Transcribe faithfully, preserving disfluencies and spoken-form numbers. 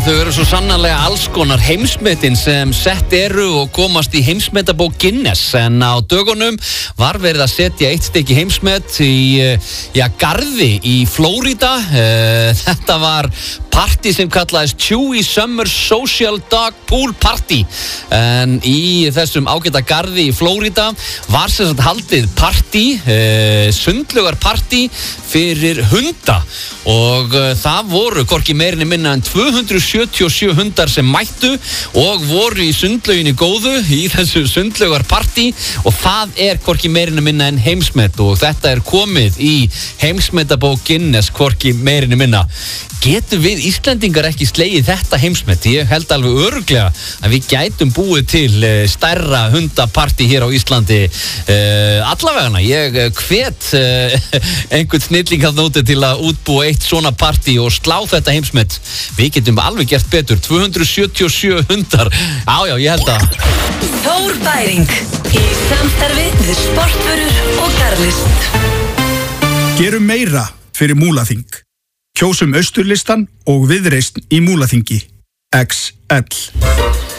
þau eru svo sannarlega alls konar heimsmetin sem sett eru og komast í heimsmetabók Guinness, en á dögunum var verið að setja eitt stykki heimsmet í, já, garði í Flórida. Þetta var party sem kallaðist Chewy Summer Social Dog Pool Party, en í þessum ágæta garði í Flórida var sem sagt haldið party, sundlaugar party fyrir hunda, og það voru hvorki meirinni minna en tvö hundruð sjötíu og sjö hundar sem mættu og voru í sundlauginni góðu í þessu sundlaugarpartí, og það er hvorki meirinni minna en heimsmet, og þetta er komið í heimsmetabók Guinness, hvorki meirinni minna. Getum við Íslendingar ekki slegið þetta heimsmet? Ég held alveg örugglega að við gætum búið til stærra hundapartí hér á Íslandi. Uh, allavegana, ég hvet uh, einhvern snilling að nóti til að útbúa eitt svona partí og slá þetta heimsmet. Við getum alveg gert betur. tvö hundruð sjötíu og sjö hundar. Já, já, ég held að. Þór Bæring í samstarfi við Sportvörur og Garðlist. Gerum meira fyrir Múlaþing. Kjósum Austurlistan og Viðreisn í Múlaþingi. X L